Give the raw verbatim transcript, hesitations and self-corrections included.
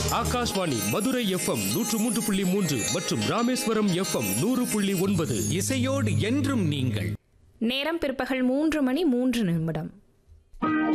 Akashvani Madurai FM நூற்று மூன்று புள்ளி மூன்று மற்றும் ராமேஸ்வரம் எஃப்எம் நூறு புள்ளி ஒன்பது. இசையோடு என்றும் நீங்கள். நேரம் பிற்பகல் மூன்று மணி மூன்று நிமிடம்.